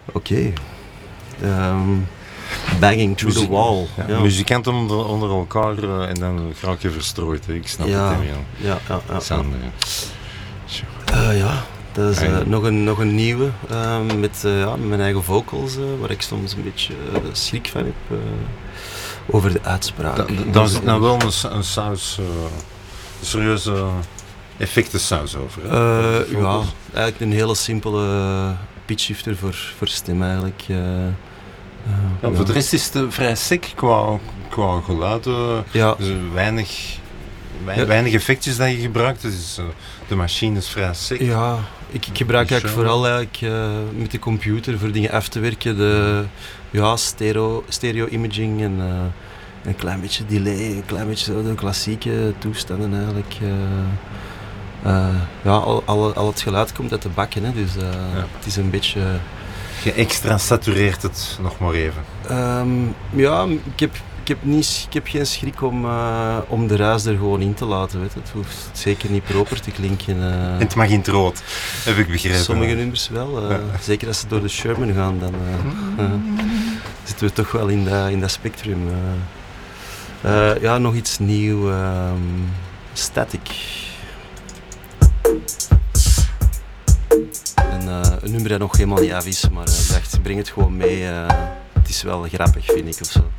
Oké. Banging through the wall. Ja, Ja. muzikanten onder elkaar en dan raak je verstrooid. Hè. Ik snap Ja. het helemaal. Ja. Sander. Ja, dat is Ja. nog een nieuwe met mijn eigen vocals, waar ik soms een beetje schrik van heb over de uitspraak. Daar zit nou wel een saus, een serieuze effectensaus over. Hè? Ja, eigenlijk een hele simpele pitchshifter voor stem eigenlijk. Ja, voor de rest is het vrij sec qua geluiden. Ja. Dus weinig effectjes dat je gebruikt. Dus, de machine is vrij sec. Ja, ik gebruik Dus, eigenlijk vooral met de computer voor dingen af te werken. De stereo imaging en een klein beetje delay, een klein beetje zo de klassieke toestanden eigenlijk. Al het geluid komt uit de bakken, hè, dus het is een beetje... Je extra satureert het nog maar even. Ik heb geen schrik om de ruis er gewoon in te laten. Weet je. Het hoeft zeker niet proper te klinken. En het mag in het rood, heb ik begrepen. Sommige nummers wel. Zeker als ze door de Sherman gaan, dan zitten we toch wel in dat spectrum. Nog iets nieuw. Static. Een nummer dat nog helemaal niet af is, maar ik dacht, breng het gewoon mee. Het is wel grappig, vind ik, of zo.